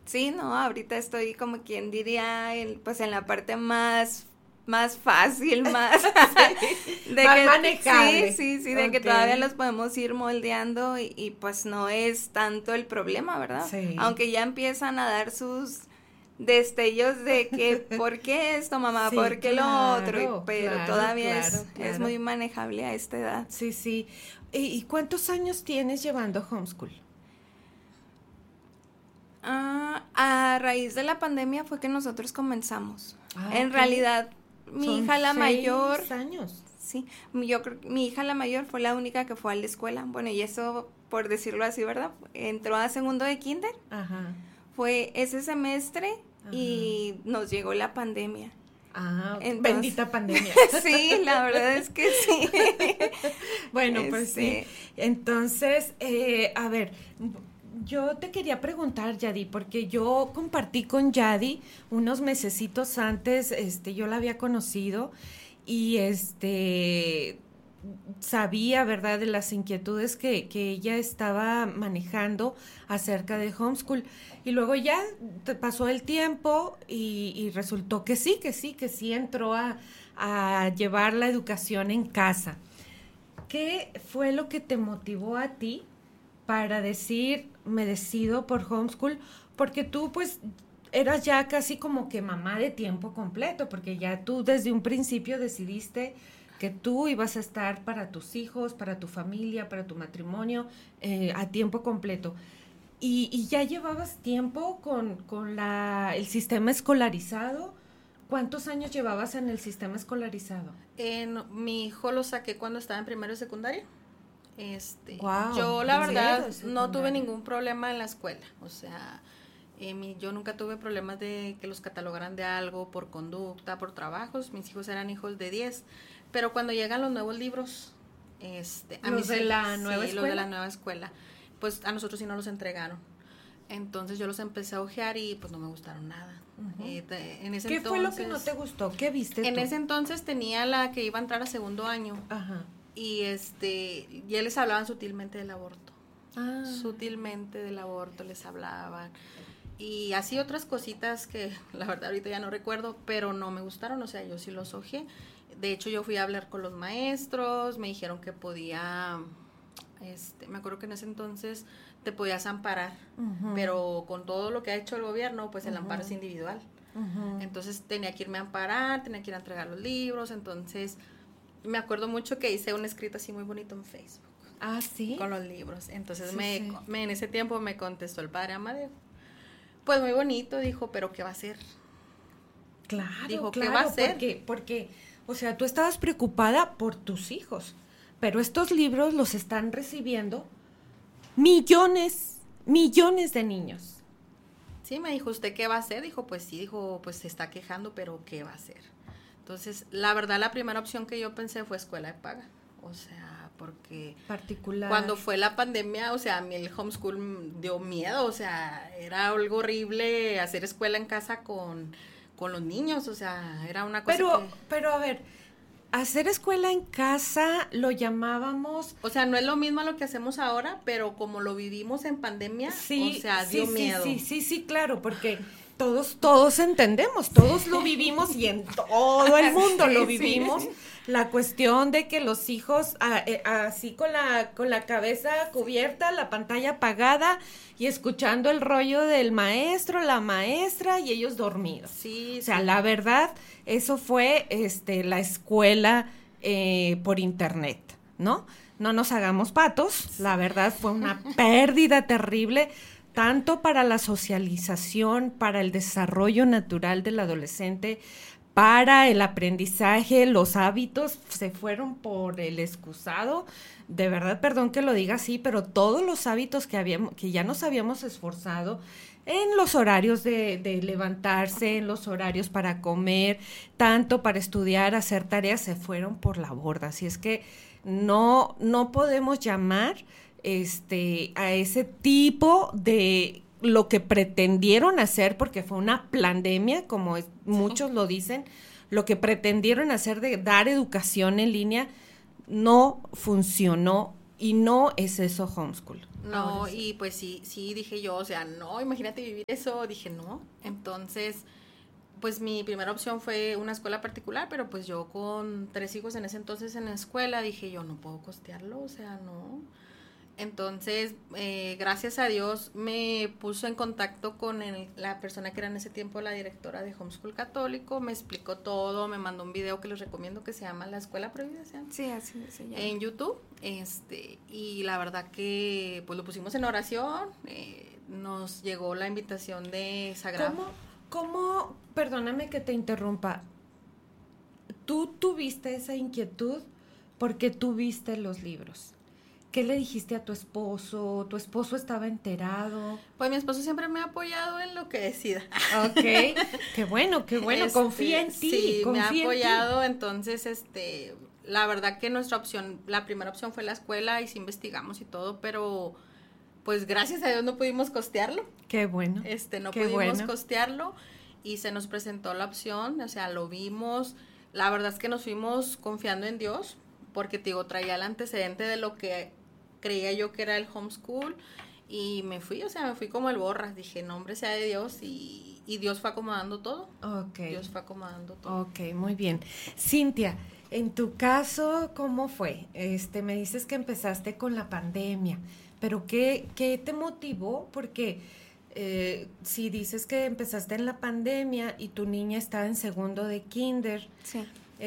Sí, no, ahorita estoy como quien diría, pues en la parte más fácil, más de Más que manejable. sí, de que Ok. todavía los podemos ir moldeando y pues no es tanto el problema, ¿verdad? Sí. Aunque ya empiezan a dar sus destellos de que, ¿por qué esto, mamá? Sí, ¿Por qué lo otro? claro, Pero claro, todavía claro, es claro. muy manejable a esta edad. Sí, sí. ¿Y cuántos años tienes llevando homeschool? A raíz de la pandemia fue que nosotros comenzamos. Ah, En ok. realidad, mi Son hija la mayor, 6 años. sí, mi hija la mayor fue la única que fue a la escuela. Bueno, y eso, por decirlo así, ¿verdad? Entró a segundo de kinder, Ajá, fue ese semestre ajá. y nos llegó la pandemia. Ah, ok. Entonces, Bendita pandemia. sí, la verdad es que sí. Bueno, pues sí. Este, Entonces, a ver, yo te quería preguntar, Yadi, porque yo compartí con Yadi unos mesecitos antes, yo la había conocido y sabía, ¿verdad?, de las inquietudes que ella estaba manejando acerca de homeschool. Y luego ya pasó el tiempo y resultó que sí entró a llevar la educación en casa. ¿Qué fue lo que te motivó a ti para decir, me decido por homeschool? Porque tú, pues, eras ya casi como que mamá de tiempo completo, porque ya tú desde un principio decidiste que tú ibas a estar para tus hijos, para tu familia, para tu matrimonio, a tiempo completo. Y ya llevabas tiempo con el sistema escolarizado. ¿Cuántos años llevabas en el sistema escolarizado? Mi hijo lo saqué cuando estaba en primero y secundaria. Wow, Yo la primero verdad de no tuve secundaria. ningún problema en la escuela, o sea, yo nunca tuve problemas de que los catalogaran de algo por conducta, por trabajos. Mis hijos eran hijos de 10, pero cuando llegan los nuevos libros, a mí ¿Los de la nueva sí, los de la escuela? nueva escuela, pues a nosotros sí no los entregaron. Entonces yo los empecé a ojear y pues no me gustaron nada. En ese ¿Qué fue lo que entonces, no te gustó? ¿Qué viste en tú? ese entonces tenía la que iba a entrar a segundo año Ajá. y ya les hablaban sutilmente del aborto. Ah. Sutilmente del aborto les hablaban. Y así otras cositas que la verdad ahorita ya no recuerdo, pero no me gustaron, o sea, yo sí los ojé. De hecho, yo fui a hablar con los maestros, me dijeron que podía, me acuerdo que en ese entonces te podías amparar, pero con todo lo que ha hecho el gobierno, pues el amparo es individual. Entonces tenía que irme a amparar, tenía que ir a entregar los libros, entonces me acuerdo mucho que hice un escrito así muy bonito en Facebook. Ah, ¿sí? Con los libros. Entonces Sí. en ese tiempo me contestó el padre Amadeo. Pues muy bonito, dijo, pero ¿qué va a hacer? Claro, Dijo, claro, ¿qué va a hacer? porque, o sea, tú estabas preocupada por tus hijos, pero estos libros los están recibiendo millones de niños. Sí, me dijo, ¿usted qué va a hacer? Dijo, pues sí, dijo, pues se está quejando, pero ¿qué va a hacer? Entonces, la verdad, la primera opción que yo pensé fue escuela de paga. O sea, porque Particular. cuando fue la pandemia, o sea, a mí el homeschool dio miedo, o sea, era algo horrible hacer escuela en casa con los niños, o sea, era una cosa Pero a ver, hacer escuela en casa lo llamábamos. o sea, no es lo mismo a lo que hacemos ahora, pero como lo vivimos en pandemia, Sí, o sea, sí, dio sí, miedo. sí, claro, porque todos entendemos, todos lo vivimos y en todo el mundo Sí, lo sí. vivimos. La cuestión de que los hijos así con la cabeza cubierta, la pantalla apagada y escuchando el rollo del maestro, la maestra y ellos dormidos. Sí, O sea, sí. la verdad, eso fue la escuela por internet, ¿no? No nos hagamos patos, la verdad fue una pérdida terrible, tanto para la socialización, para el desarrollo natural del adolescente, para el aprendizaje, los hábitos se fueron por el excusado. De verdad, perdón que lo diga así, pero todos los hábitos que ya nos habíamos esforzado en los horarios de levantarse, en los horarios para comer, tanto para estudiar, hacer tareas, se fueron por la borda. Así es que no podemos llamar a ese tipo de lo que pretendieron hacer, porque fue una pandemia, como muchos lo dicen, lo que pretendieron hacer de dar educación en línea no funcionó y no es eso homeschool. No, y pues sí, dije yo, o sea, no, imagínate vivir eso, dije no. Entonces, pues mi primera opción fue una escuela particular, pero pues yo con 3 hijos en ese entonces en la escuela, dije yo, no puedo costearlo, o sea, no. Entonces, gracias a Dios, me puso en contacto con la persona que era en ese tiempo la directora de Homeschool Católico, me explicó todo, me mandó un video que les recomiendo que se llama La Escuela Prohibida, ¿sí? Sí, así se llama. En YouTube, y la verdad que pues lo pusimos en oración, nos llegó la invitación de Sagrado. ¿Cómo, perdóname que te interrumpa, tú tuviste esa inquietud porque tú viste los libros? ¿Qué le dijiste a tu esposo? ¿Tu esposo estaba enterado? Pues mi esposo siempre me ha apoyado en lo que decida. Ok, qué bueno, confía en ti. Sí, me ha confía en ti. apoyado, entonces, la verdad que la primera opción fue la escuela y sí investigamos y todo, pero pues gracias a Dios no pudimos costearlo. Qué bueno. No qué pudimos bueno. costearlo y se nos presentó la opción, o sea, lo vimos. La verdad es que nos fuimos confiando en Dios, porque te digo, traía el antecedente de lo que creía yo que era el homeschool y me fui como el borras, dije, nombre sea de Dios y Dios fue acomodando todo. Okay. Dios fue acomodando todo. Ok, muy bien. Cintia, en tu caso, ¿cómo fue? Me dices que empezaste con la pandemia, pero ¿qué te motivó? Porque si dices que empezaste en la pandemia y tu niña estaba en segundo de kinder, Sí.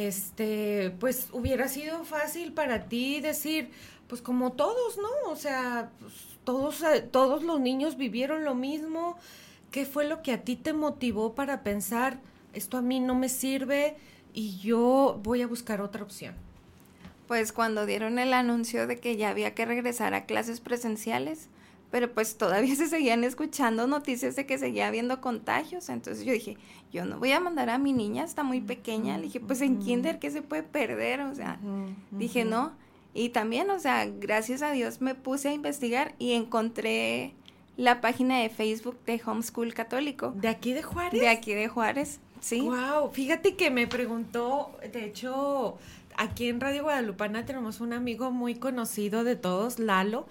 Pues hubiera sido fácil para ti decir, pues como todos, ¿no? O sea, pues, todos los niños vivieron lo mismo. ¿Qué fue lo que a ti te motivó para pensar, esto a mí no me sirve y yo voy a buscar otra opción? Pues cuando dieron el anuncio de que ya había que regresar a clases presenciales, pero pues todavía se seguían escuchando noticias de que seguía habiendo contagios, entonces yo dije, yo no voy a mandar a mi niña, está muy pequeña, le dije, pues en kinder, ¿qué se puede perder? O sea, dije, no, y también, o sea, gracias a Dios me puse a investigar y encontré la página de Facebook de Homeschool Católico. ¿De aquí de Juárez? De aquí de Juárez, sí. Wow, fíjate que me preguntó, de hecho, aquí en Radio Guadalupana tenemos un amigo muy conocido de todos, Lalo,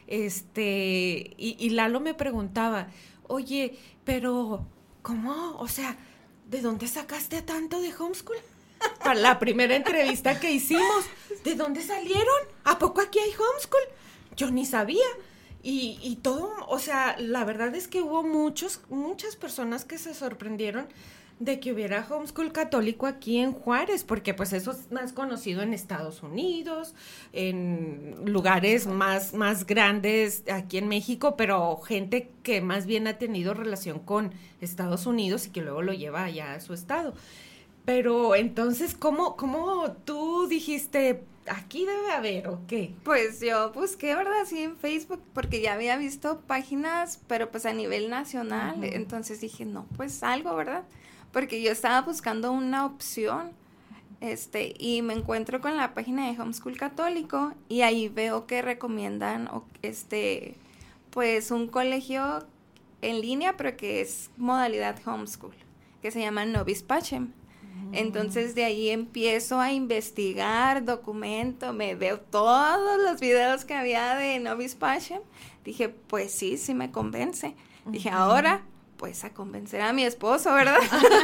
y Lalo me preguntaba, oye, pero, ¿cómo? O sea, ¿de dónde sacaste tanto de homeschool? Para la primera entrevista que hicimos, ¿de dónde salieron? ¿A poco aquí hay homeschool? Yo ni sabía. Y todo, o sea, la verdad es que hubo muchas personas que se sorprendieron de que hubiera homeschool católico aquí en Juárez, porque pues eso es más conocido en Estados Unidos, en lugares más grandes aquí en México, pero gente que más bien ha tenido relación con Estados Unidos y que luego lo lleva allá a su estado. Pero entonces, ¿cómo tú dijiste, aquí debe haber o qué? Pues yo busqué, ¿verdad? Sí, en Facebook, porque ya había visto páginas, pero pues a nivel nacional, entonces dije, no, pues algo, ¿verdad? Porque yo estaba buscando una opción, y me encuentro con la página de Homeschool Católico, y ahí veo que recomiendan, pues un colegio en línea, pero que es modalidad homeschool, que se llama Novis Pacem. Entonces de ahí empiezo a investigar, documento, me veo todos los videos que había de Novis Pacem. Dije, pues sí me convence. Dije, ahora, pues a convencer a mi esposo, ¿verdad?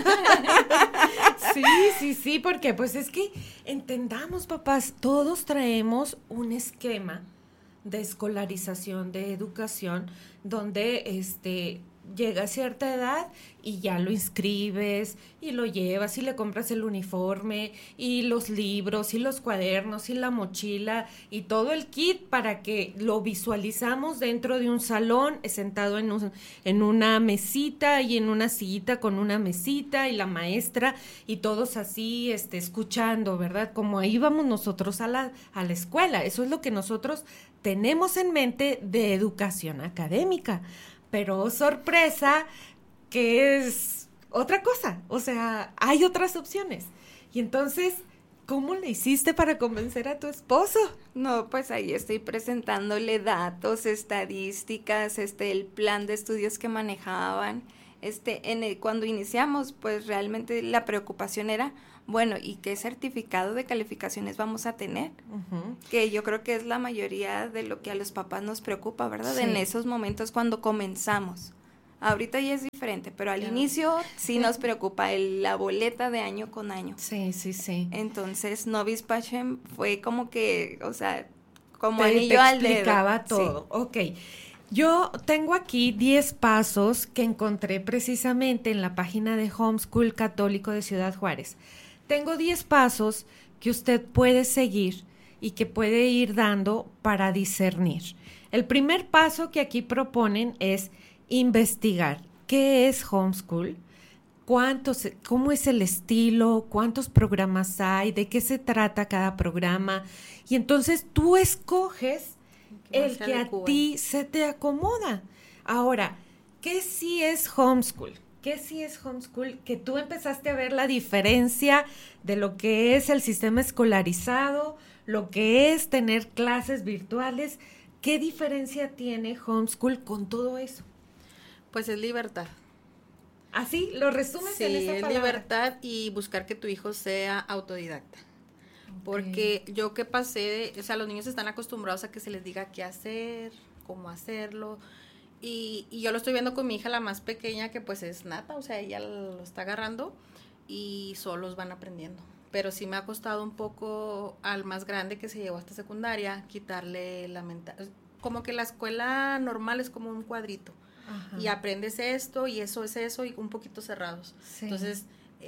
Sí, porque pues es que entendamos, papás, todos traemos un esquema de escolarización, de educación, donde llega a cierta edad y ya lo inscribes y lo llevas y le compras el uniforme y los libros y los cuadernos y la mochila y todo el kit para que lo visualizamos dentro de un salón, sentado en una mesita y en una sillita con una mesita y la maestra y todos así escuchando, ¿verdad? Como ahí vamos nosotros a la escuela. Eso es lo que nosotros tenemos en mente de educación académica. Pero sorpresa, que es otra cosa, o sea, hay otras opciones. Y entonces, ¿cómo le hiciste para convencer a tu esposo? No, pues ahí estoy presentándole datos, estadísticas, el plan de estudios que manejaban, Cuando iniciamos, pues realmente la preocupación era, bueno, ¿y qué certificado de calificaciones vamos a tener? Uh-huh. Que yo creo que es la mayoría de lo que a los papás nos preocupa, ¿verdad? Sí. En esos momentos cuando comenzamos. Ahorita ya es diferente, pero al inicio sí nos preocupa la boleta de año con año. Sí, sí, sí. Entonces, Novice Pacem fue como que, o sea, como anillo al dedo. Te explicaba todo. Sí. Ok. Yo tengo aquí 10 pasos que encontré precisamente en la página de Homeschool Católico de Ciudad Juárez. Tengo 10 pasos que usted puede seguir y que puede ir dando para discernir. El primer paso que aquí proponen es investigar qué es homeschool, cómo es el estilo, cuántos programas hay, de qué se trata cada programa. Y entonces tú escoges el que a ti se te acomoda. Ahora, ¿qué sí es homeschool? ¿Qué sí es homeschool? Que tú empezaste a ver la diferencia de lo que es el sistema escolarizado, lo que es tener clases virtuales. ¿Qué diferencia tiene homeschool con todo eso? Pues es libertad. ¿Así? ¿Lo resumes en esa palabra? Sí, es libertad y buscar que tu hijo sea autodidacta. Okay. Porque yo que pasé, o sea, los niños están acostumbrados a que se les diga qué hacer, cómo hacerlo. Y yo lo estoy viendo con mi hija, la más pequeña, que pues es nata, o sea, ella lo está agarrando y solos van aprendiendo. Pero sí me ha costado un poco al más grande que se llevó hasta secundaria, quitarle la mentalidad. Como que la escuela normal es como un cuadrito. Ajá. Y aprendes esto y eso es eso y un poquito cerrados. Sí. Entonces,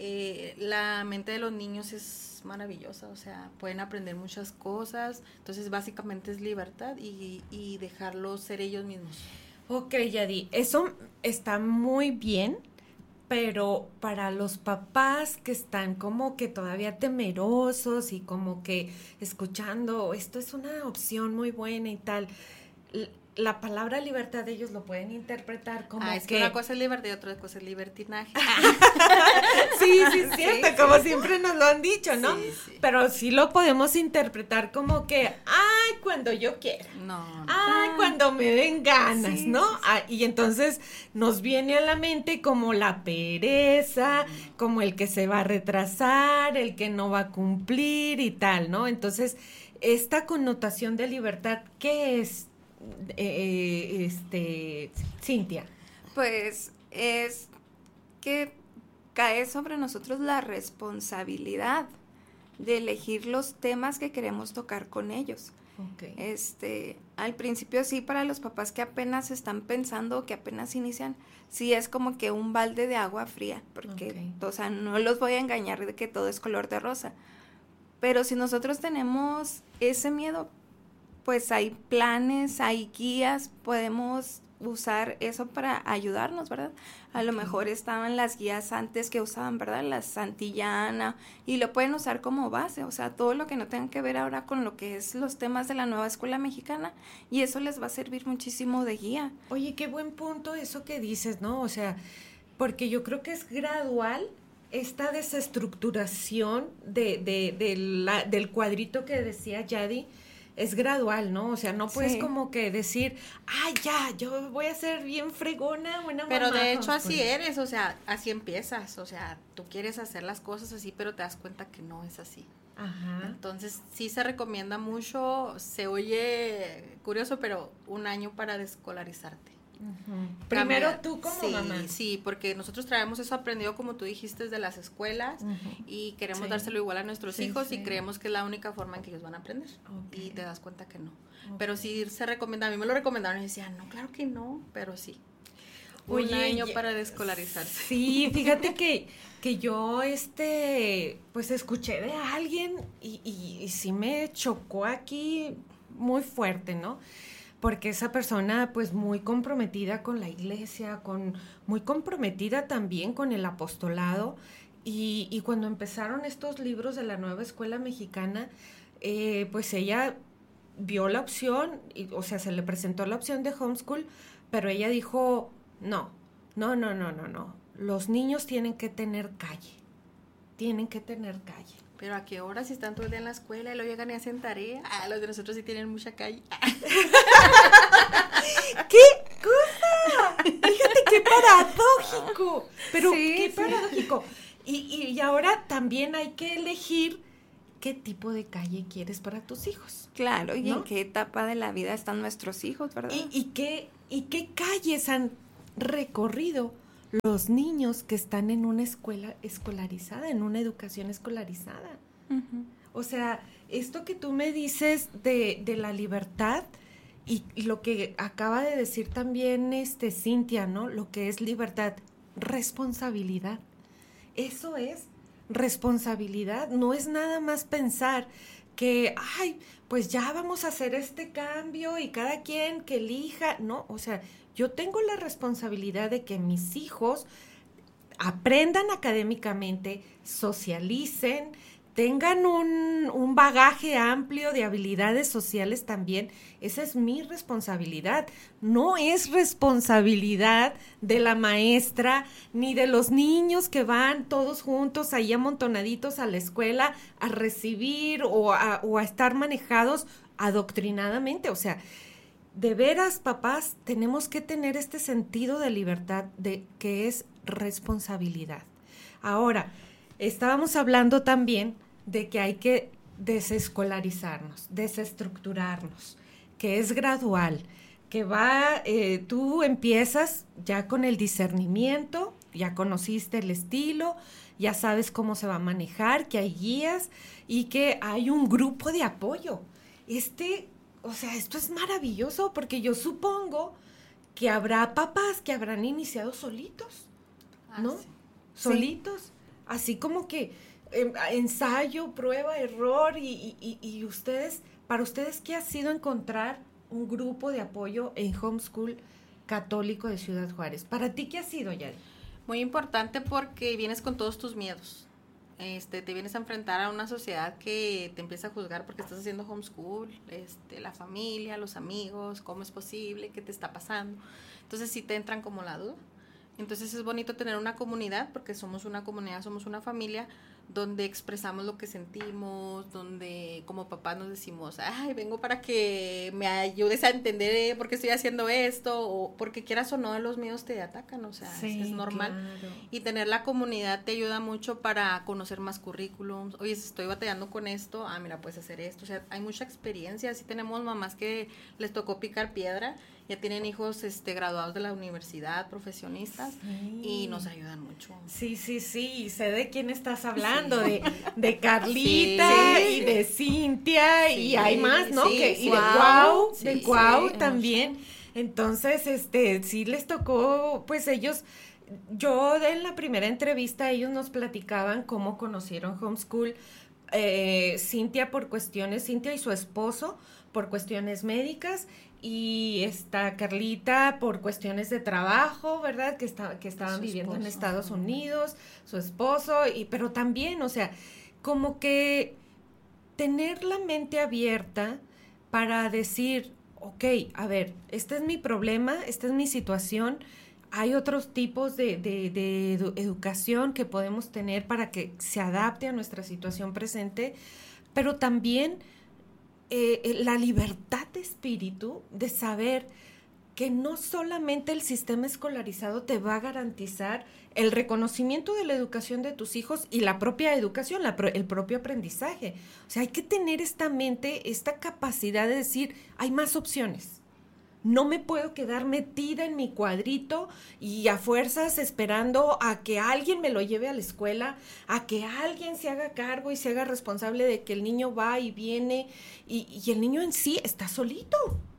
la mente de los niños es maravillosa, o sea, pueden aprender muchas cosas. Entonces, básicamente es libertad y dejarlos ser ellos mismos. Ok, Yadi, eso está muy bien, pero para los papás que están como que todavía temerosos y como que escuchando, esto es una opción muy buena y tal, la palabra libertad ellos lo pueden interpretar como es que una cosa es libertad y otra cosa es libertinaje. Sí, es cierto, sí, como siempre nos lo han dicho, ¿no? Sí, sí. Pero sí lo podemos interpretar como que, ay, cuando yo quiera. No. Ay, cuando me den ganas, sí, ¿no? Sí. Y entonces nos viene a la mente como la pereza, como el que se va a retrasar, el que no va a cumplir y tal, ¿no? Entonces, esta connotación de libertad, ¿qué es? Cintia. Pues es que cae sobre nosotros la responsabilidad de elegir los temas que queremos tocar con ellos. Okay. Al principio sí, para los papás que apenas están pensando, que apenas inician, sí es como que un balde de agua fría, porque, o sea, no los voy a engañar de que todo es color de rosa, pero si nosotros tenemos ese miedo, pues hay planes, hay guías, podemos usar eso para ayudarnos, ¿verdad? A lo mejor estaban las guías antes que usaban, ¿verdad? La Santillana, y lo pueden usar como base, o sea, todo lo que no tenga que ver ahora con lo que es los temas de la nueva escuela mexicana, y eso les va a servir muchísimo de guía. Oye, qué buen punto eso que dices, ¿no? O sea, porque yo creo que es gradual esta desestructuración del cuadrito que decía Yadi. Es gradual, ¿no? O sea, no puedes como que decir, ay, ya, yo voy a ser bien fregona, buena mamá. Pero de hecho así eres, o sea, así empiezas, o sea, tú quieres hacer las cosas así, pero te das cuenta que no es así. Ajá. Entonces, sí se recomienda mucho, se oye curioso, pero 1 año para desescolarizarte. Uh-huh. Primero tú como mamá. Sí, porque nosotros traemos eso aprendido, como tú dijiste, de las escuelas, uh-huh, y queremos dárselo igual a nuestros hijos, y creemos que es la única forma en que ellos van a aprender. Okay. Y te das cuenta que no. Okay. Pero sí se recomienda, a mí me lo recomendaron y decía, no, claro que no, pero sí. Oye, 1 año para desescolarizarse. Sí, fíjate que yo pues escuché de alguien y sí me chocó aquí muy fuerte, ¿no? Porque esa persona pues muy comprometida con la iglesia, muy comprometida también con el apostolado, y cuando empezaron estos libros de la nueva escuela mexicana, pues ella vio la opción, o sea, se le presentó la opción de homeschool, pero ella dijo, no, los niños tienen que tener calle. ¿Pero a qué hora? Si están todo el día en la escuela y luego llegan y hacen tarea. Los de nosotros sí tienen mucha calle. ¿Qué cosa? Fíjate qué paradójico! Pero Sí, qué sí. paradójico. Y ahora también hay que elegir qué tipo de calle quieres para tus hijos. Claro, y ¿no? en qué etapa de la vida están nuestros hijos, ¿verdad? ¿Y qué calles han recorrido los niños que están en una escuela escolarizada, en una educación escolarizada? Ujú. O sea, esto que tú me dices de la libertad y lo que acaba de decir también Cintia, ¿no? Lo que es libertad, responsabilidad. Eso es responsabilidad, no es nada más pensar que, ay, pues ya vamos a hacer este cambio y cada quien que elija, no, o sea, yo tengo la responsabilidad de que mis hijos aprendan académicamente, socialicen, tengan un bagaje amplio de habilidades sociales también. Esa es mi responsabilidad. No es responsabilidad de la maestra ni de los niños que van todos juntos ahí amontonaditos a la escuela a recibir o a estar manejados adoctrinadamente. O sea, de veras, papás, tenemos que tener este sentido de libertad de que es responsabilidad. Ahora, estábamos hablando también de que hay que desescolarizarnos, desestructurarnos, que es gradual, que tú empiezas ya con el discernimiento, ya conociste el estilo, ya sabes cómo se va a manejar, que hay guías y que hay un grupo de apoyo. O sea, esto es maravilloso porque yo supongo que habrá papás que habrán iniciado solitos, ¿no? Sí. Solitos, así como que ensayo, prueba, error y ustedes, para ustedes, ¿qué ha sido encontrar un grupo de apoyo en Homeschool Católico de Ciudad Juárez? ¿Para ti qué ha sido, Yari? Muy importante porque vienes con todos tus miedos. Te vienes a enfrentar a una sociedad que te empieza a juzgar porque estás haciendo homeschool, la familia, los amigos, cómo es posible, qué te está pasando. Entonces sí te entran como la duda. Entonces es bonito tener una comunidad porque somos una comunidad, somos una familia donde expresamos lo que sentimos, donde como papás nos decimos, ay, vengo para que me ayudes a entender por qué estoy haciendo esto, o porque quieras o no, los miedos te atacan, o sea, Sí, es normal. claro. Y tener la comunidad te ayuda mucho para conocer más currículums. Oye, si estoy batallando con esto, mira, puedes hacer esto. O sea, hay mucha experiencia. Sí tenemos mamás que les tocó picar piedra, ya tienen hijos graduados de la universidad, profesionistas, Sí. y nos ayudan mucho. Sí, sé de quién estás hablando, sí. de Carlita Sí. y de Cintia Sí, y hay más, ¿no? sí, Y Guau. de Guau, Sí, de sí, Guau sí, también. Entonces, sí les tocó, pues ellos, yo en la primera entrevista ellos nos platicaban cómo conocieron homeschool, Cintia y su esposo por cuestiones médicas y Carlita por cuestiones de trabajo, ¿verdad? Que estaban Su viviendo en esposo. Estados Unidos, su esposo, pero también, o sea, como que tener la mente abierta para decir, ok, a ver, este es mi problema, esta es mi situación, hay otros tipos de educación que podemos tener para que se adapte a nuestra situación presente, pero también la libertad de espíritu de saber que no solamente el sistema escolarizado te va a garantizar el reconocimiento de la educación de tus hijos y la propia educación, el propio aprendizaje. O sea, hay que tener esta mente, esta capacidad de decir, hay más opciones. No me puedo quedar metida en mi cuadrito y a fuerzas esperando a que alguien me lo lleve a la escuela, a que alguien se haga cargo y se haga responsable de que el niño va y viene y el niño en sí está solito,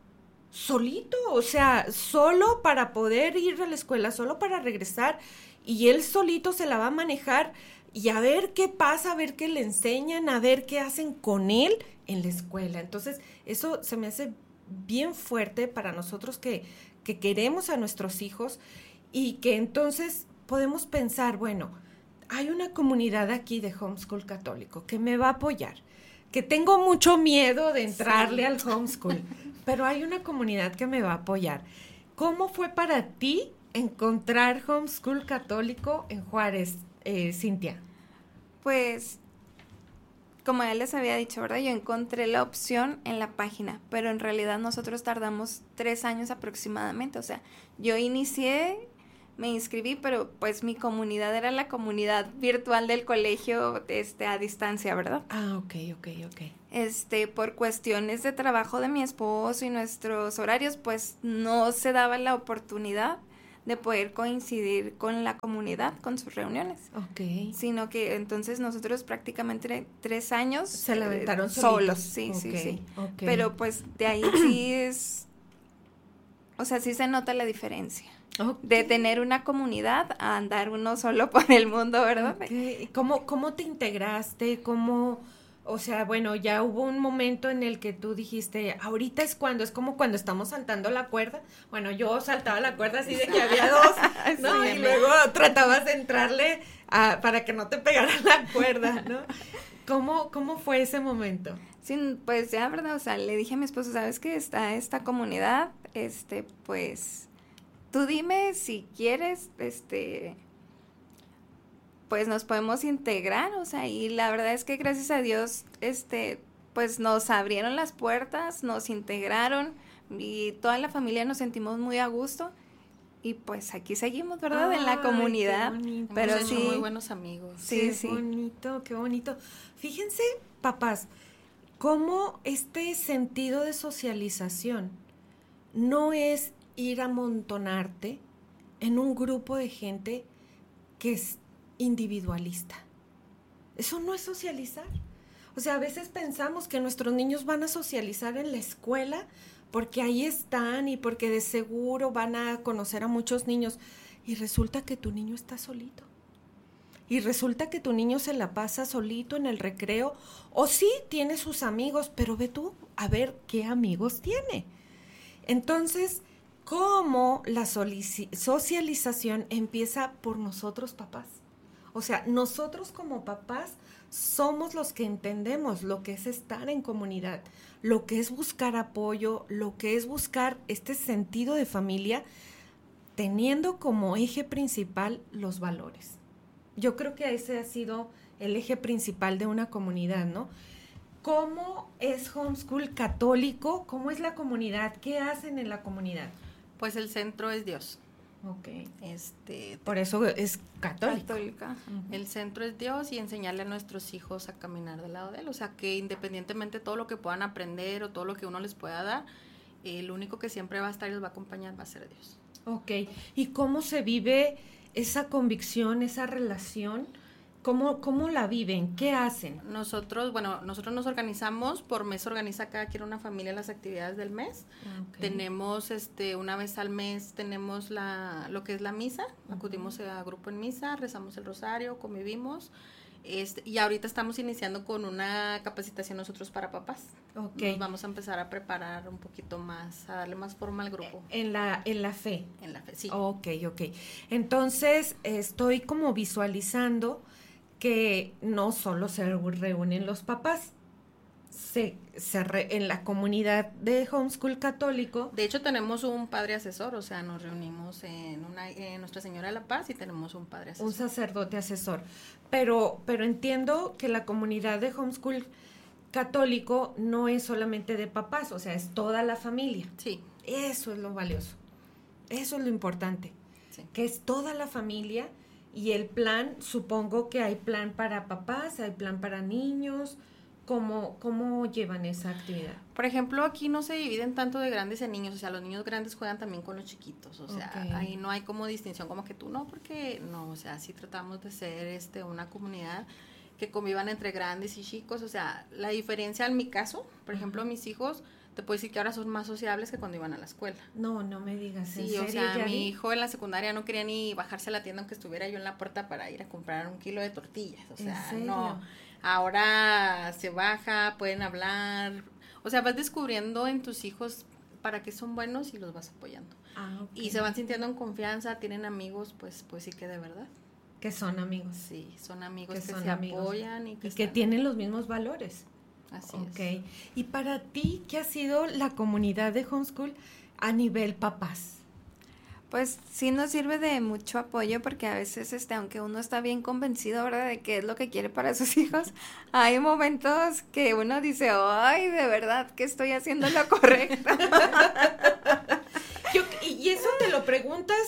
o sea, solo para poder ir a la escuela, solo para regresar y él solito se la va a manejar y a ver qué pasa, a ver qué le enseñan, a ver qué hacen con él en la escuela. Entonces, eso se me hace bien fuerte para nosotros que queremos a nuestros hijos y que entonces podemos pensar, bueno, hay una comunidad aquí de homeschool católico que me va a apoyar, que tengo mucho miedo de entrarle al homeschool, pero hay una comunidad que me va a apoyar. ¿Cómo fue para ti encontrar homeschool católico en Juárez, Cintia? Pues, como ya les había dicho, ¿verdad? Yo encontré la opción en la página, pero en realidad nosotros tardamos 3 años aproximadamente. O sea, yo inicié me inscribí, pero pues mi comunidad era la comunidad virtual del colegio, a distancia, ¿verdad? Ah, ok. Por cuestiones de trabajo de mi esposo y nuestros horarios, pues no se daba la oportunidad de poder coincidir con la comunidad, con sus reuniones. Ok. Sino que entonces nosotros prácticamente 3 años se la aventaron solos, sí. Okay. Pero pues de ahí sí es, o sea, sí se nota la diferencia. De tener una comunidad a andar uno solo por el mundo, ¿verdad? Okay. ¿Cómo te integraste? O sea, bueno, ya hubo un momento en el que tú dijiste, ahorita es como cuando estamos saltando la cuerda. Bueno, yo saltaba la cuerda así de que había dos, ¿no? Sí, y luego tratabas de entrarle para que no te pegara la cuerda, ¿no? ¿Cómo fue ese momento? Sí, pues ya, ¿verdad? O sea, le dije a mi esposo, ¿sabes qué? Está esta comunidad, pues, tú dime si quieres, pues nos podemos integrar, o sea, y la verdad es que gracias a Dios, pues nos abrieron las puertas, nos integraron y toda la familia nos sentimos muy a gusto y pues aquí seguimos, ¿verdad? En la comunidad. Pero hemos hecho muy buenos amigos. Sí. Qué bonito. Fíjense, papás, cómo este sentido de socialización no es ir a amontonarte en un grupo de gente que es individualista. Eso no es socializar. O sea, a veces pensamos que nuestros niños van a socializar en la escuela porque ahí están y porque de seguro van a conocer a muchos niños. Y resulta que tu niño está solito. Y resulta que tu niño se la pasa solito en el recreo. O sí, tiene sus amigos, pero ve tú a ver qué amigos tiene. Entonces, ¿cómo la socialización empieza por nosotros, papás? O sea, nosotros como papás somos los que entendemos lo que es estar en comunidad, lo que es buscar apoyo, lo que es buscar este sentido de familia, teniendo como eje principal los valores. Yo creo que ese ha sido el eje principal de una comunidad, ¿no? ¿Cómo es Homeschool católico? ¿Cómo es la comunidad? ¿Qué hacen en la comunidad? Pues el centro es Dios. Okay. Por eso es católica. Uh-huh. El centro es Dios y enseñarle a nuestros hijos a caminar del lado de Él. O sea, que independientemente de todo lo que puedan aprender o todo lo que uno les pueda dar, el único que siempre va a estar y los va a acompañar va a ser Dios. Ok. ¿Y cómo se vive esa convicción, esa relación? ¿Cómo la viven? ¿Qué hacen? Nosotros nos organizamos, por mes organiza cada quien una familia las actividades del mes. Okay. Tenemos una vez al mes tenemos lo que es la misa, acudimos a grupo en misa, rezamos el rosario, convivimos. Y ahorita estamos iniciando con una capacitación nosotros para papás. Okay. Nos vamos a empezar a preparar un poquito más, a darle más forma al grupo. En la fe. En la fe, sí. Ok. Entonces, estoy como visualizando que no solo se reúnen los papás, en la comunidad de Homeschool católico. De hecho, tenemos un padre asesor, o sea, nos reunimos en Nuestra Señora de la Paz y tenemos un padre asesor. Un sacerdote asesor. Pero entiendo que la comunidad de Homeschool católico no es solamente de papás, o sea, es toda la familia. Sí. Eso es lo valioso, eso es lo importante, sí. Que es toda la familia. Y el plan, supongo que hay plan para papás, hay plan para niños. ¿Cómo llevan esa actividad? Por ejemplo, aquí no se dividen tanto de grandes en niños, o sea, los niños grandes juegan también con los chiquitos, o sea, okay. Ahí no hay como distinción, como que tú no, porque no, o sea, sí tratamos de ser una comunidad que convivan entre grandes y chicos, o sea, la diferencia en mi caso, por ejemplo, mis hijos, te puedo decir que ahora son más sociables que cuando iban a la escuela. No me digas. Sí, o sea, mi hijo en la secundaria no quería ni bajarse a la tienda aunque estuviera yo en la puerta para ir a comprar 1 kilo de tortillas. O sea, no. Ahora se baja, pueden hablar. O sea, vas descubriendo en tus hijos para qué son buenos y los vas apoyando. Okay. Y se van sintiendo en confianza, tienen amigos, pues sí que de verdad. Que son amigos. Sí, son amigos que se apoyan y que tienen los mismos valores. Así es. Y para ti, ¿qué ha sido la comunidad de Homeschool a nivel papás? Pues sí nos sirve de mucho apoyo porque a veces, aunque uno está bien convencido, ¿verdad?, de qué es lo que quiere para sus hijos, hay momentos que uno dice, ¡ay, de verdad que estoy haciendo lo correcto! Y eso te lo preguntas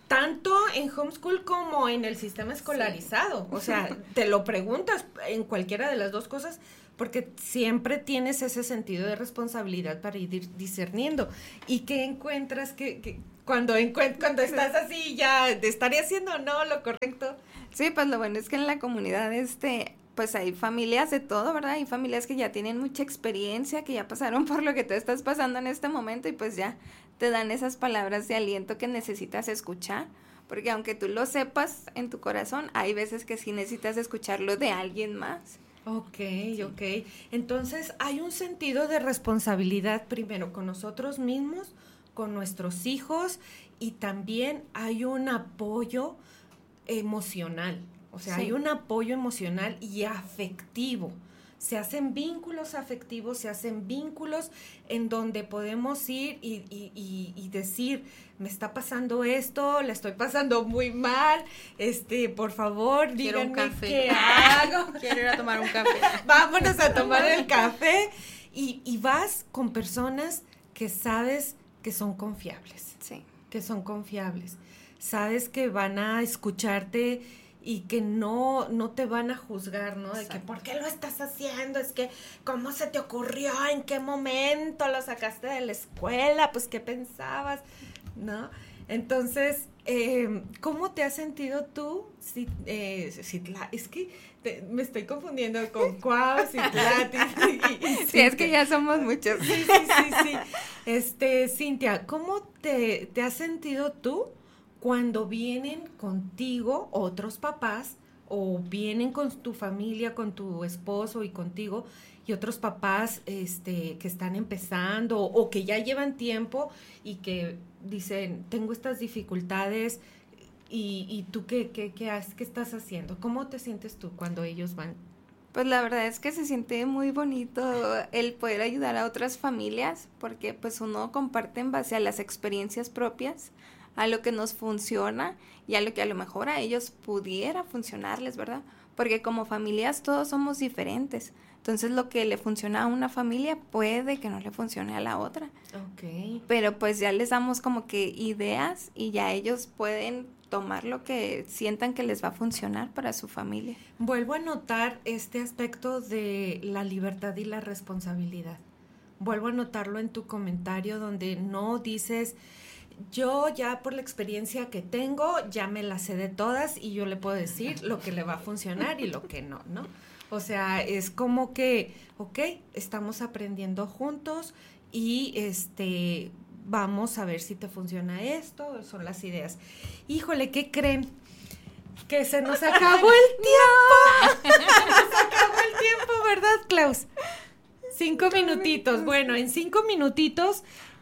tanto en homeschool como en el sistema escolarizado. Sí. O sea, te lo preguntas en cualquiera de las dos cosas, porque siempre tienes ese sentido de responsabilidad para ir discerniendo. ¿Y qué encuentras que cuando estás así ya estaré haciendo o no lo correcto? Sí, pues lo bueno es que en la comunidad pues hay familias de todo, ¿verdad? Hay familias que ya tienen mucha experiencia, que ya pasaron por lo que tú estás pasando en este momento y pues ya te dan esas palabras de aliento que necesitas escuchar, porque aunque tú lo sepas en tu corazón, hay veces que sí necesitas escucharlo de alguien más. Ok, sí. Ok. Entonces hay un sentido de responsabilidad primero con nosotros mismos, con nuestros hijos, y también hay un apoyo emocional. O sea, sí, hay un apoyo emocional y afectivo. Se hacen vínculos afectivos, se hacen vínculos en donde podemos ir y decir, me está pasando esto, la estoy pasando muy mal, por favor, quiero díganme un café. ¿Qué hago? Quiero ir a tomar un café. Vámonos a tomar el café. Y vas con personas que sabes que son confiables. Sí. Que son confiables. Sabes que van a escucharte y que no te van a juzgar, ¿no? De que, ¿por qué lo estás haciendo? Es que, ¿cómo se te ocurrió? ¿En qué momento lo sacaste de la escuela? Pues, ¿qué pensabas? ¿No? Entonces, ¿cómo te has sentido tú? Es que me estoy confundiendo con Cuau, Citlati. Sí, es que ya somos muchos. Sí. Cintia, ¿cómo te has sentido tú cuando vienen contigo otros papás o vienen con tu familia, con tu esposo y contigo y otros papás que están empezando o que ya llevan tiempo y que dicen, tengo estas dificultades y tú qué estás haciendo? ¿Cómo te sientes tú cuando ellos van? Pues la verdad es que se siente muy bonito el poder ayudar a otras familias porque pues uno comparte en base a las experiencias propias, a lo que nos funciona y a lo que a lo mejor a ellos pudiera funcionarles, ¿verdad? Porque como familias todos somos diferentes. Entonces lo que le funciona a una familia puede que no le funcione a la otra. Okay. Pero pues ya les damos como que ideas y ya ellos pueden tomar lo que sientan que les va a funcionar para su familia. Vuelvo a notar este aspecto de la libertad y la responsabilidad. Vuelvo a notarlo en tu comentario donde no dices, yo ya por la experiencia que tengo, ya me la sé de todas y yo le puedo decir lo que le va a funcionar y lo que no, ¿no? O sea, es como que, ok, estamos aprendiendo juntos y vamos a ver si te funciona esto, son las ideas. Híjole, ¿qué creen? Que se nos acabó el tiempo. Se nos acabó el tiempo, ¿verdad, Klaus? 5 minutitos. Bueno, en 5 minutitos,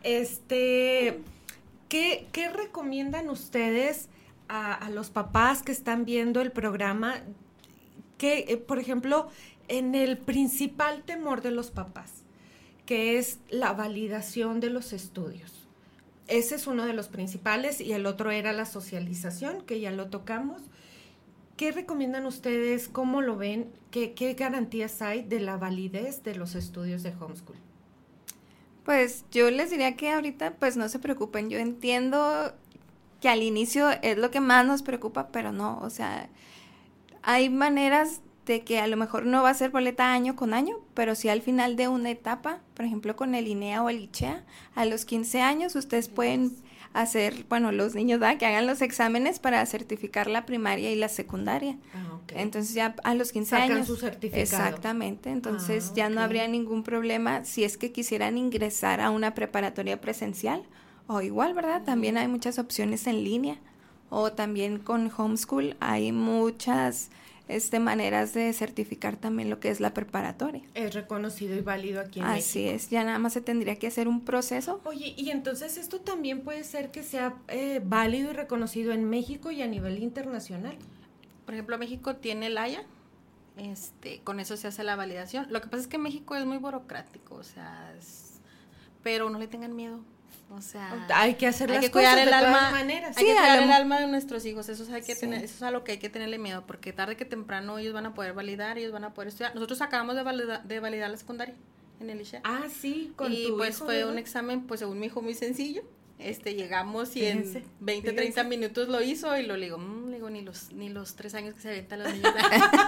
¿qué recomiendan ustedes a los papás que están viendo el programa? Que, por ejemplo, en el principal temor de los papás, que es la validación de los estudios. Ese es uno de los principales y el otro era la socialización, que ya lo tocamos. ¿Qué recomiendan ustedes? ¿Cómo lo ven? ¿Qué garantías hay de la validez de los estudios de homeschool? Pues yo les diría que ahorita pues no se preocupen. Yo entiendo que al inicio es lo que más nos preocupa, pero no, o sea, hay maneras de que a lo mejor no va a ser boleta año con año, pero sí al final de una etapa, por ejemplo con el INEA o el ICHEA, a los 15 años ustedes pueden hacer, bueno, los niños, ¿verdad?, que hagan los exámenes para certificar la primaria y la secundaria. Okay. Entonces ya a los 15 sacan años. Su certificado. Exactamente, entonces ya no habría ningún problema si es que quisieran ingresar a una preparatoria presencial o igual, ¿verdad? También hay muchas opciones en línea o también con homeschool hay muchas maneras de certificar también lo que es la preparatoria. Es reconocido y válido aquí en México. Así es, ya nada más se tendría que hacer un proceso. Oye, y entonces esto también puede ser que sea válido y reconocido en México y a nivel internacional. Por ejemplo, México tiene el AYA, con eso se hace la validación. Lo que pasa es que México es muy burocrático, o sea, pero no le tengan miedo. O sea, hay que hacer las cuidar cosas el de alma, todas maneras. Hay que cuidar el alma de nuestros hijos, eso hay que tener, eso es a lo que hay que tenerle miedo, porque tarde que temprano ellos van a poder validar, ellos van a poder estudiar. Nosotros acabamos de validar la secundaria en el ICHEA. Ah, sí, con y tu pues hijo, fue ¿verdad? un examen, pues según mi hijo, muy sencillo. Llegamos y Fíjense, en 20, fíjense. 30 minutos lo hizo y le digo, ni los 3 años que se avientan los niños.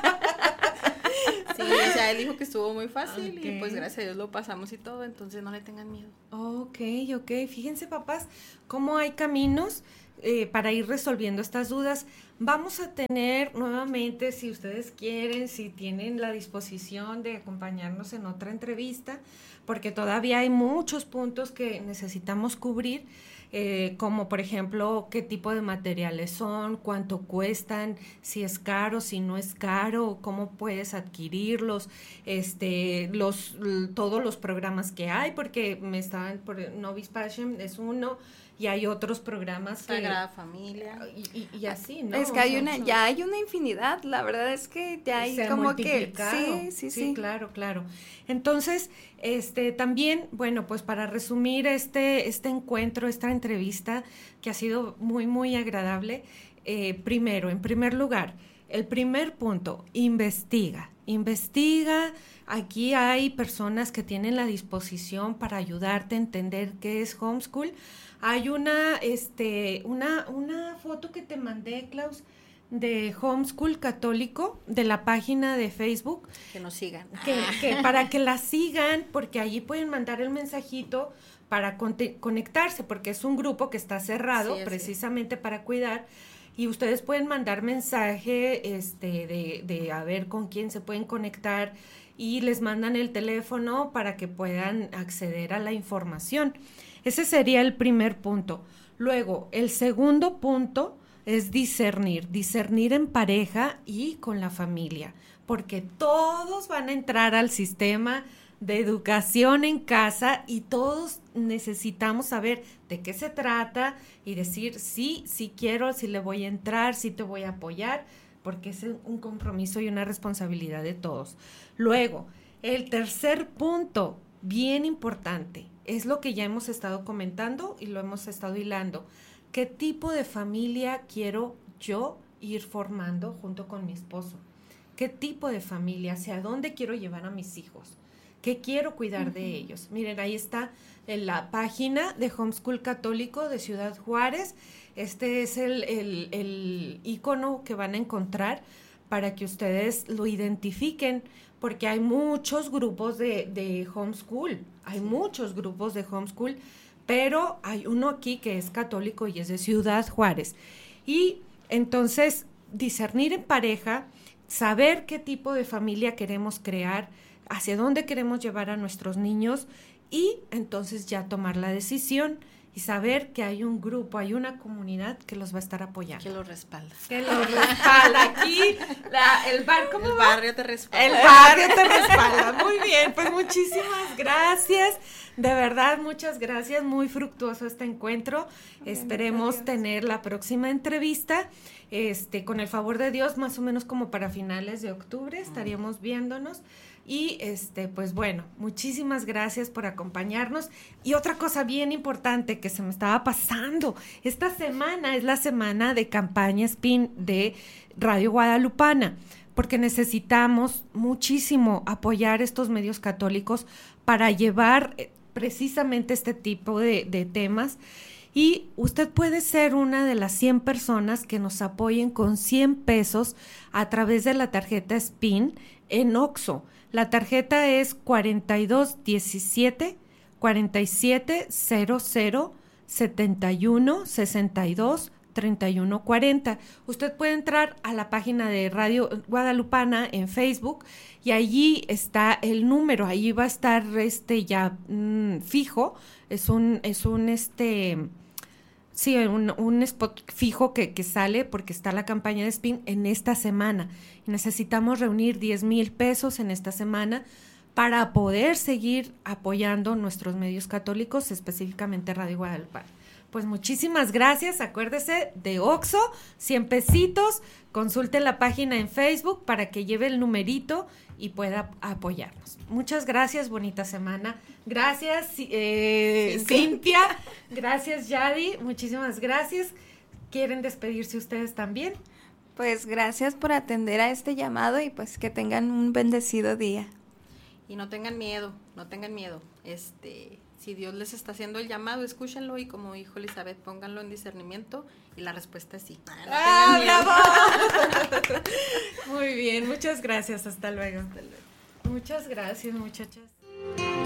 Sí, o sea, él dijo que estuvo muy fácil Ok. y pues gracias a Dios lo pasamos y todo, entonces no le tengan miedo. Ok. Fíjense, papás, cómo hay caminos para ir resolviendo estas dudas. Vamos a tener nuevamente, si ustedes quieren, si tienen la disposición de acompañarnos en otra entrevista, porque todavía hay muchos puntos que necesitamos cubrir, como por ejemplo, qué tipo de materiales son, cuánto cuestan, si es caro, si no es caro, cómo puedes adquirirlos, todos los programas que hay, porque Novice Passion es uno, y hay otros programas Sagrada Familia. y así, ¿no? Es que ya hay una infinidad, la verdad es que ya hay se ha como que multiplicado. sí. Claro. Entonces, también, bueno, pues para resumir este encuentro, esta entrevista que ha sido muy, muy agradable, en primer lugar, el primer punto, investiga. Aquí hay personas que tienen la disposición para ayudarte a entender qué es homeschool. Hay una foto que te mandé, Klaus, de Homeschool Católico, de la página de Facebook. Que nos sigan. Que para que la sigan, porque allí pueden mandar el mensajito para conectarse, porque es un grupo que está cerrado, Sí, precisamente para cuidar, y ustedes pueden mandar mensaje de a ver con quién se pueden conectar, y les mandan el teléfono para que puedan acceder a la información. Ese sería el primer punto. Luego, el segundo punto es discernir en pareja y con la familia, porque todos van a entrar al sistema de educación en casa y todos necesitamos saber de qué se trata y decir sí quiero, sí le voy a entrar, sí te voy a apoyar, porque es un compromiso y una responsabilidad de todos. Luego, el tercer punto, bien importante, es lo que ya hemos estado comentando y lo hemos estado hilando. ¿Qué tipo de familia quiero yo ir formando junto con mi esposo? ¿Qué tipo de familia? ¿Hacia dónde quiero llevar a mis hijos? ¿Qué quiero cuidar de ellos? Miren, ahí está en la página de Homeschool Católico de Ciudad Juárez. Este es el icono que van a encontrar para que ustedes lo identifiquen, porque hay muchos grupos de homeschool. Hay muchos grupos de homeschool, pero hay uno aquí que es católico y es de Ciudad Juárez. Y entonces, discernir en pareja, saber qué tipo de familia queremos crear, hacia dónde queremos llevar a nuestros niños y entonces ya tomar la decisión y saber que hay un grupo, hay una comunidad que los va a estar apoyando. Que lo respalda. Que los respalda aquí. El barrio te respalda. El barrio te respalda. Muy bien, pues muchísimas gracias. De verdad, muchas gracias. Muy fructuoso este encuentro. Esperemos tener la próxima entrevista. Con el favor de Dios, más o menos como para finales de octubre estaríamos viéndonos. Y pues bueno, muchísimas gracias por acompañarnos. Y otra cosa bien importante que se me estaba pasando, esta semana es la semana de campaña SPIN de Radio Guadalupana, porque necesitamos muchísimo apoyar estos medios católicos para llevar precisamente este tipo de temas. Y usted puede ser una de las 100 personas que nos apoyen con 100 pesos a través de la tarjeta SPIN en OXXO. La tarjeta es 4217 4700 71 62 31 40. Usted puede entrar a la página de Radio Guadalupana en Facebook y allí está el número, ahí va a estar ya fijo, es un spot fijo que sale porque está la campaña de SPIN en esta semana. Y necesitamos reunir 10,000 pesos en esta semana para poder seguir apoyando nuestros medios católicos, específicamente Radio Guadalupana. Pues muchísimas gracias, acuérdese de OXXO, 100 pesitos, consulte la página en Facebook para que lleve el numerito y pueda apoyarnos. Muchas gracias, bonita semana. Gracias, Cintia. Gracias, Yadi. Muchísimas gracias. ¿Quieren despedirse ustedes también? Pues gracias por atender a este llamado y pues que tengan un bendecido día. Y no tengan miedo, Si Dios les está haciendo el llamado, escúchenlo, y como dijo Elizabeth, pónganlo en discernimiento, y la respuesta es sí. ¡Ah, bravo! Muy bien, muchas gracias, hasta luego. Muchas gracias, muchachas.